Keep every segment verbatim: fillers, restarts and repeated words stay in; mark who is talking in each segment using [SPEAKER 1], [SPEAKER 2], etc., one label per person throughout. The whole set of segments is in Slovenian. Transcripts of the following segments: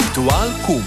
[SPEAKER 1] Aktual kum.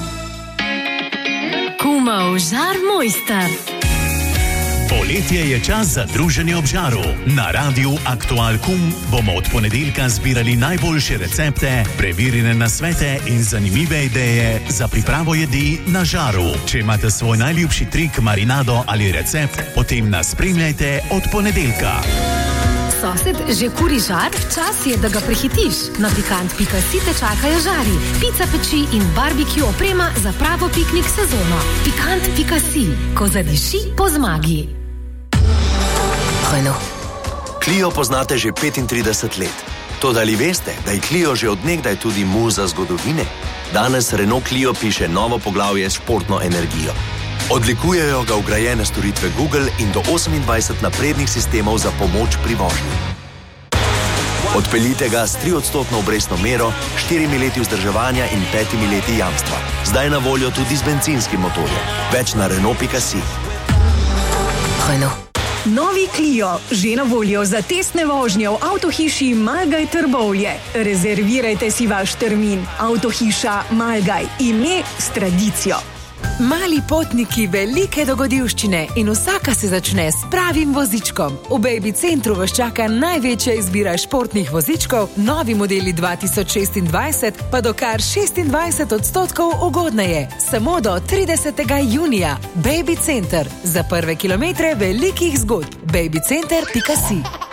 [SPEAKER 2] Kumov žar mojster.
[SPEAKER 3] Poletje je čas za druženje ob žaru. Na Radiu Aktual kum bomo od ponedeljka zbirali najboljše recepte, preverjene nasvete in zanimive ideje za pripravo jedi na žaru. Če imate svoj najljubši trik, marinado ali recept, potem nas spremljajte od ponedeljka.
[SPEAKER 2] Sosed že kuri žar? Čas je, da ga prehitiš. Na pikant pika si te čakajo žari, pica peči in barbecue oprema za pravo piknik sezono. pikant pika si, ko zadiši po zmagi.
[SPEAKER 4] Renault. Clio poznate že petintrideset let. Toda ali veste, da je Clio že odnegdaj tudi muza zgodovine? Danes Renault Clio piše novo poglavje s športno energijo. Odlikujejo ga vgrajene storitve Google in do osemindvajset naprednih sistemov za pomoč pri vožnji. Odpeljite ga s triodstotno obrestno mero, štirimi leti vzdrževanja in petimi leti jamstva. Zdaj na voljo tudi z bencinskim motorjem. Več na Renault pika si.
[SPEAKER 5] Renault. Novi Clio, že na voljo za testne vožnje v avtohiši Malgaj Trbovlje. Rezervirajte si vaš termin. Avtohiša Malgaj, ime s tradicijo.
[SPEAKER 6] Mali potniki, velike dogodivščine in vsaka se začne s pravim vozičkom. V Baby Centru vas čaka največja izbira športnih vozičkov, novi modeli dva tisoč šestindvajset pa do kar šestindvajset odstotkov ugodneje. Samo do tridesetega junija. Baby Center. Za prve kilometre velikih zgodb. baby center pika si.